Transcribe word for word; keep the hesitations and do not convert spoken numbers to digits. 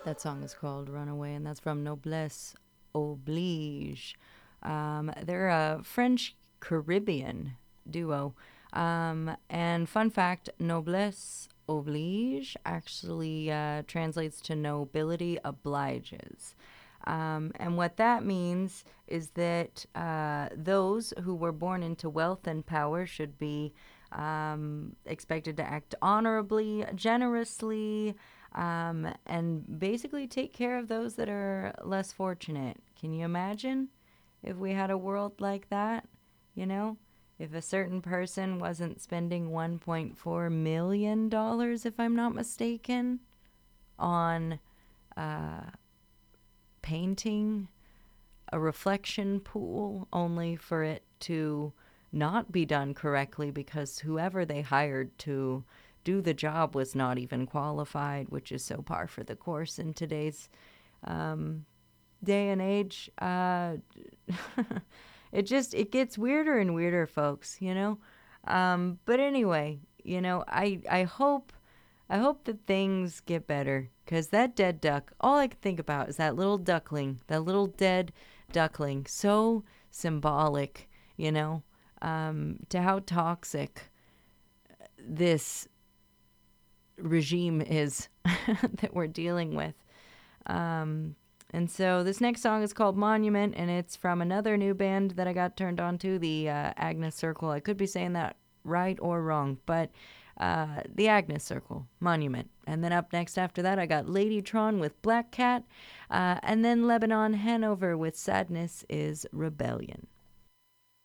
That song is called Runaway, and that's from Noblesse Oblige. Um, they're a French Caribbean duo. Um, and fun fact, Noblesse Oblige actually uh, translates to nobility obliges. Um, and what that means is that uh, those who were born into wealth and power should be um, expected to act honorably, generously, um, and basically take care of those that are less fortunate. Can you imagine if we had a world like that? You know, if a certain person wasn't spending one point four million dollars, if I'm not mistaken, on uh, painting a reflection pool only for it to not be done correctly because whoever they hired to do the job was not even qualified, which is so par for the course in today's um, day and age. Uh, it just it gets weirder and weirder, folks. You know. Um, but anyway, you know, I I hope I hope that things get better because that dead duck, all I can think about is that little duckling, that little dead duckling. So symbolic, you know, um, to how toxic this regime is that we're dealing with. Um, and so this next song is called Monument, and it's from another new band that I got turned on to, the uh, Agnes Circle. I could be saying that right or wrong, but uh, the Agnes Circle, Monument. And then up next after that, I got Ladytron with Black Cat, uh, and then Lebanon Hanover with Sadness is Rebellion.